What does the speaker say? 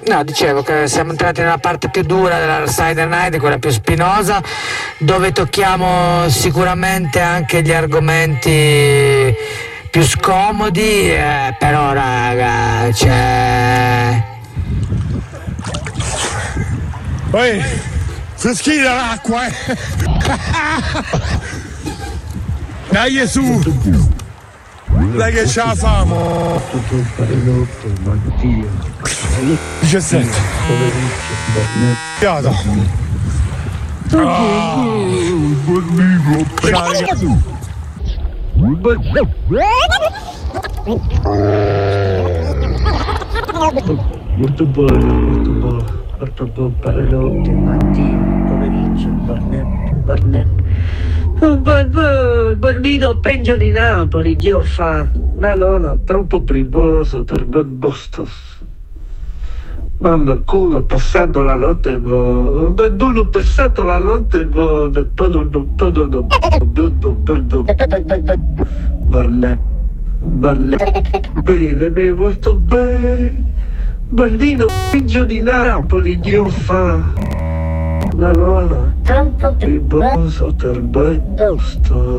No, dicevo che siamo entrati nella parte più dura della Cider Night, quella più spinosa, dove tocchiamo sicuramente anche gli argomenti più scomodi, però raga, c'è... Poi, freschina l'acqua, Dai su! Dai che ce la famo! 17. Fiata. Molto buono, notte, mattino, pomeriggio, Barnett. Un bambino peggio di Napoli, Dio fa, ma non troppo privoso per ben bostos. Mamma culo, passando la notte, benduno passato la notte, Barnett, bene, molto bene. Bambino peggio di Napoli, Dio fa. La luna, troppo privoso per ben bostos.